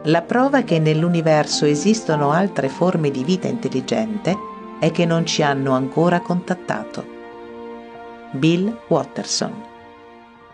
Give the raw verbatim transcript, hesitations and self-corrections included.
La prova che nell'universo esistono altre forme di vita intelligente è che non ci hanno ancora contattato. Bill Watterson.